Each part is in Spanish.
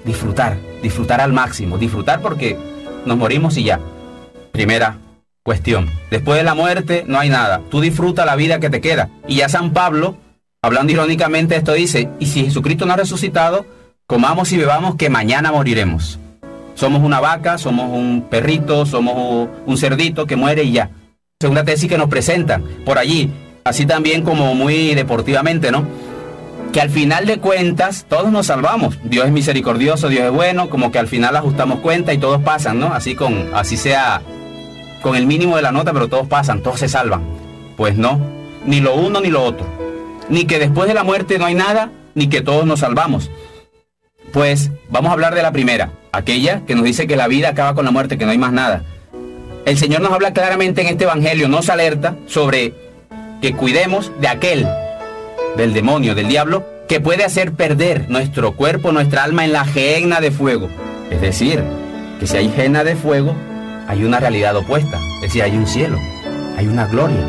disfrutar al máximo, disfrutar porque nos morimos y ya. Primera cuestión, después de la muerte no hay nada, tú disfruta la vida que te queda. Y ya San Pablo, hablando irónicamente, esto dice, y si Jesucristo no ha resucitado, comamos y bebamos que mañana moriremos. Somos una vaca, somos un perrito, somos un cerdito que muere y ya. Segunda tesis que nos presentan por allí, así también como muy deportivamente, ¿no? Que al final de cuentas todos nos salvamos. Dios es misericordioso, Dios es bueno, como que al final ajustamos cuenta y todos pasan, ¿no? Así sea con el mínimo de la nota, pero todos pasan, todos se salvan. Pues no, ni lo uno ni lo otro. Ni que después de la muerte no hay nada, ni que todos nos salvamos. Pues vamos a hablar de la primera, aquella que nos dice que la vida acaba con la muerte, que no hay más nada. El Señor nos habla claramente en este evangelio, nos alerta sobre que cuidemos de aquel, del demonio, del diablo, que puede hacer perder nuestro cuerpo, nuestra alma en la gehenna de fuego. Es decir, que si hay gehenna de fuego, hay una realidad opuesta. Es decir, hay un cielo, hay una gloria.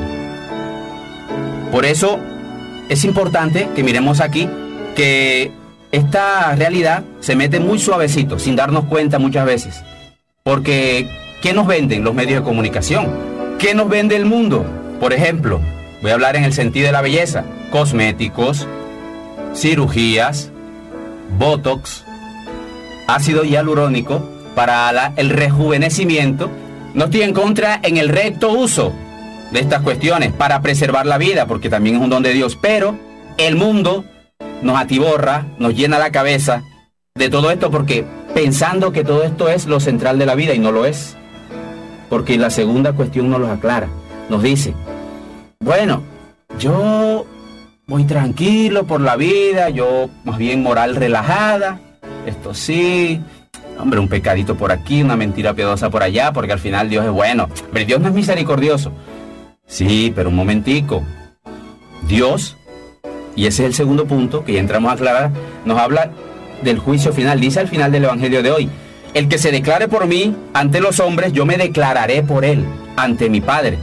Por eso es importante que miremos aquí que esta realidad se mete muy suavecito, sin darnos cuenta muchas veces. Porque, ¿qué nos venden los medios de comunicación? ¿Qué nos vende el mundo? Por ejemplo, voy a hablar en el sentido de la belleza. Cosméticos, cirugías, botox, ácido hialurónico para el rejuvenecimiento. No estoy en contra en el recto uso de estas cuestiones para preservar la vida, porque también es un don de Dios, pero el mundo nos atiborra, nos llena la cabeza de todo esto porque pensando que todo esto es lo central de la vida y no lo es. Porque la segunda cuestión nos lo aclara, nos dice, bueno, yo voy tranquilo por la vida, yo más bien moral relajada, esto sí, hombre, un pecadito por aquí, una mentira piadosa por allá, porque al final Dios es bueno. Pero Dios no es misericordioso. Sí, pero un momentico. Dios, y ese es el segundo punto que ya entramos a aclarar, nos habla del juicio final. Dice al final del evangelio de hoy, el que se declare por mí ante los hombres, yo me declararé por él ante mi Padre.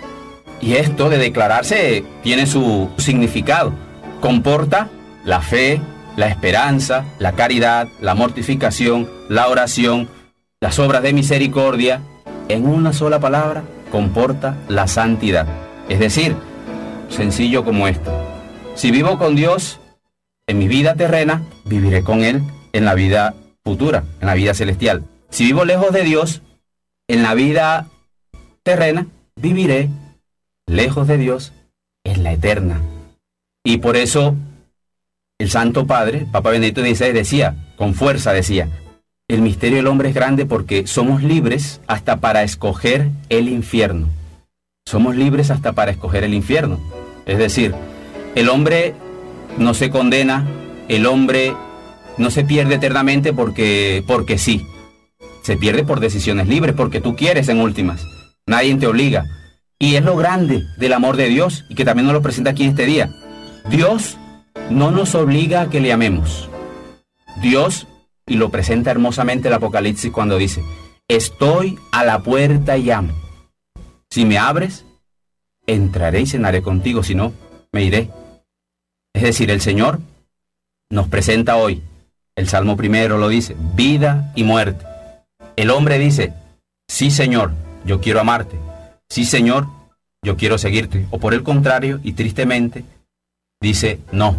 Y esto de declararse tiene su significado. Comporta la fe, la esperanza, la caridad, la mortificación, la oración, las obras de misericordia. En una sola palabra, comporta la santidad. Es decir, sencillo como esto. Si vivo con Dios en mi vida terrena, viviré con Él en la vida futura, en la vida celestial. Si vivo lejos de Dios, en la vida terrena, viviré lejos de Dios en la eterna. Y por eso el Santo Padre, Papa Benedicto XVI, decía, con fuerza decía, el misterio del hombre es grande porque somos libres hasta para escoger el infierno. Somos libres hasta para escoger el infierno. Es decir, el hombre no se condena, el hombre no se pierde eternamente porque sí. Se pierde por decisiones libres, porque tú quieres en últimas. Nadie te obliga. Y es lo grande del amor de Dios, y que también nos lo presenta aquí en este día. Dios no nos obliga a que le amemos. Dios, y lo presenta hermosamente el Apocalipsis cuando dice, estoy a la puerta y llamo. Si me abres, entraré y cenaré contigo, si no, me iré. Es decir, el Señor nos presenta hoy, el Salmo primero lo dice, vida y muerte. El hombre dice, sí Señor, yo quiero amarte. Sí Señor, yo quiero seguirte. O por el contrario, y tristemente, dice no.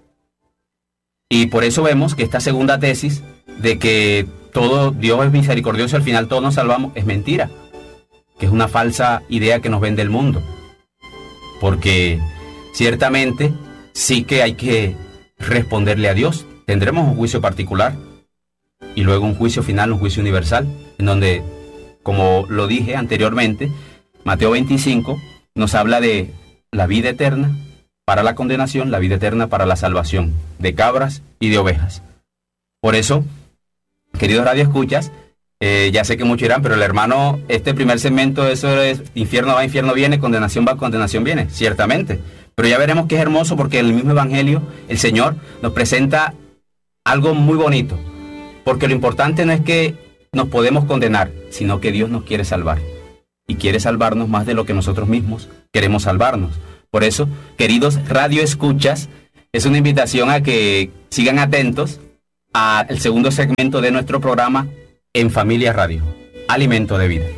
Y por eso vemos que esta segunda tesis de que todo Dios es misericordioso, al final todos nos salvamos, es mentira. Que es una falsa idea que nos vende el mundo. Porque ciertamente sí que hay que responderle a Dios. Tendremos un juicio particular y luego un juicio final, un juicio universal, en donde, como lo dije anteriormente, Mateo 25 nos habla de la vida eterna para la condenación, la vida eterna para la salvación, de cabras y de ovejas. Por eso, queridos radioescuchas, ya sé que muchos dirán, pero el hermano, este primer segmento, eso es infierno va, infierno viene, condenación va, condenación viene, ciertamente. Pero ya veremos que es hermoso porque en el mismo evangelio el Señor nos presenta algo muy bonito. Porque lo importante no es que nos podemos condenar, sino que Dios nos quiere salvar. Y quiere salvarnos más de lo que nosotros mismos queremos salvarnos. Por eso, queridos radioescuchas, es una invitación a que sigan atentos al segundo segmento de nuestro programa en Familia Radio, Alimento de Vida.